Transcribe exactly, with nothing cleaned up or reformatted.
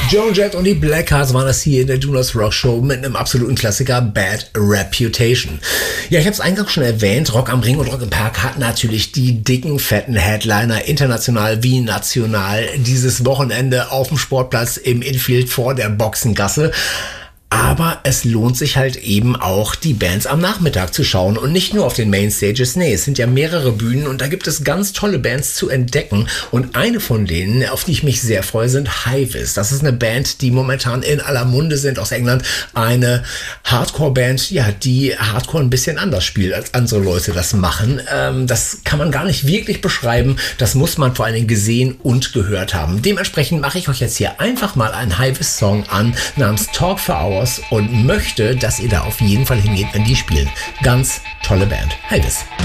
Joan Jett und die Blackhearts waren das hier in der Do Not Rock Show mit einem absoluten Klassiker, Bad Reputation. Ja, ich habe es eingangs schon erwähnt, Rock am Ring und Rock im Park hat natürlich die dicken, fetten Headliner, international wie national, dieses Wochenende auf dem Sportplatz im Infield vor der Boxengasse. Aber es lohnt sich halt eben auch, die Bands am Nachmittag zu schauen und nicht nur auf den Mainstages. Nee, es sind ja mehrere Bühnen und da gibt es ganz tolle Bands zu entdecken. Und eine von denen, auf die ich mich sehr freue, sind Hivis. Das ist eine Band, die momentan in aller Munde sind aus England. Eine Hardcore-Band, ja, die Hardcore ein bisschen anders spielt, als andere Leute das machen. Ähm, das kann man gar nicht wirklich beschreiben. Das muss man vor allen Dingen gesehen und gehört haben. Dementsprechend mache ich euch jetzt hier einfach mal einen Hivis-Song an namens Talk for Hours und möchte, dass ihr da auf jeden Fall hingeht, wenn die spielen. Ganz tolle Band. Hivis.